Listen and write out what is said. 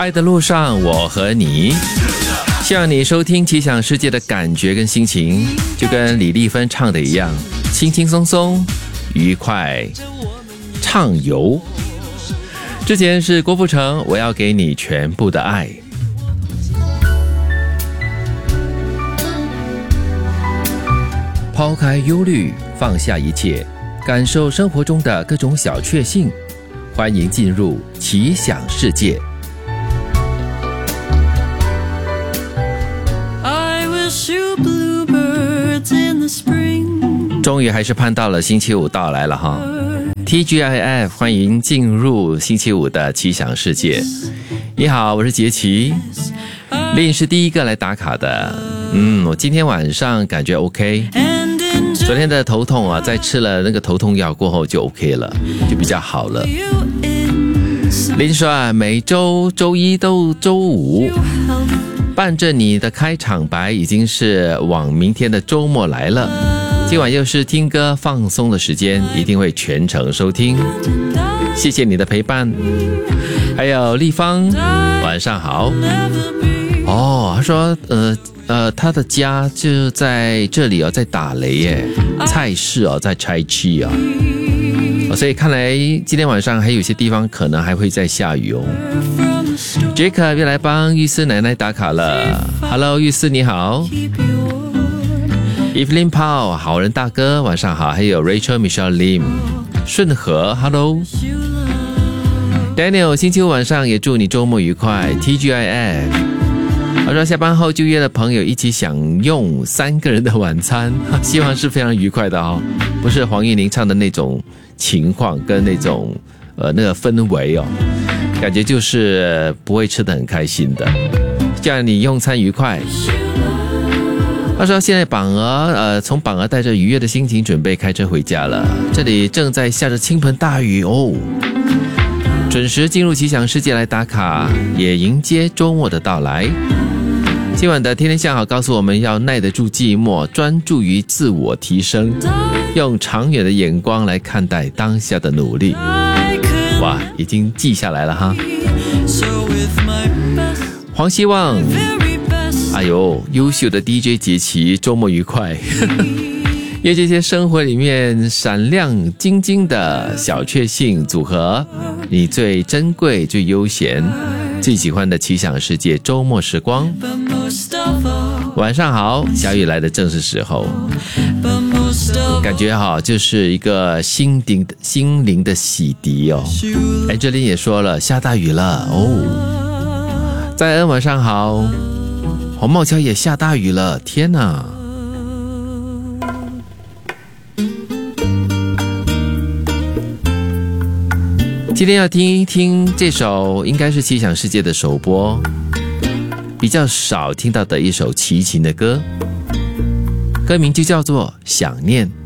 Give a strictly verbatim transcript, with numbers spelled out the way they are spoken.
爱的路上，我和你。希望你收听奇想世界的感觉跟心情，就跟李丽芬唱的一样，轻轻松松，愉快，畅游。之前是郭富城，我要给你全部的爱。抛开忧虑，放下一切，感受生活中的各种小确幸。欢迎进入奇想世界。终于还是盼到了星期五到来了哈 ！T G I F 欢迎进入星期五的奇想世界。你好，我是杰奇，Lin是第一个来打卡的。嗯，我今天晚上感觉 OK。昨天的头痛啊，在吃了那个头痛药过后就 OK 了，就比较好了。Lin说啊，每周周一到周五伴着你的开场白已经是往明天的周末来了。今晚又是听歌放松的时间，一定会全程收听。谢谢你的陪伴。还有丽芳，晚上好。哦，他说呃呃，他的家就在这里哦，在打雷耶，菜市哦，在拆区哦，哦，所以看来今天晚上还有些地方可能还会再下雨哦。Jacob 又来帮玉思奶奶打卡了 ，Hello， 玉思你好。Evelyn Pao 好人大哥晚上好，还有 Rachel Michelle Lim 顺和 Hello Daniel 星期五晚上也祝你周末愉快 T G I F 我说下班后就约了朋友一起享用三个人的晚餐，希望是非常愉快的哦，不是黄韵玲唱的那种情况跟那种呃那个氛围哦，感觉就是不会吃得很开心的，这样你用餐愉快。他说现在榜儿呃，从榜儿带着愉悦的心情准备开车回家了，这里正在下着倾盆大雨哦。准时进入奇想世界来打卡，也迎接周末的到来。今晚的天天向好告诉我们要耐得住寂寞，专注于自我提升，用长远的眼光来看待当下的努力。哇，已经记下来了哈。黄希望，哎呦，优秀的 D J 杰奇，周末愉快。愿这些生活里面闪亮晶晶的小确幸组合，你最珍贵、最悠闲、最喜欢的奇想世界周末时光。晚上好，小雨来的正是时候，感觉好就是一个心灵的心灵的洗涤哦。哎，这里也说了下大雨了哦。在恩晚上好，黄茂桥也下大雨了，天哪！今天要听一听这首应该是奇想世界的首播，比较少听到的一首齐秦的歌，歌名就叫做《想念》。